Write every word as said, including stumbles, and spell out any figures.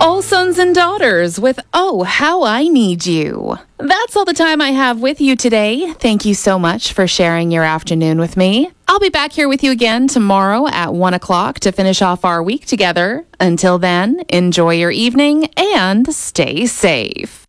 All Sons and Daughters with Oh, How I Need You. That's all the time I have with you today. Thank you so much for sharing your afternoon with me. I'll be back here with you again tomorrow at one o'clock to finish off our week together. Until then, enjoy your evening and stay safe.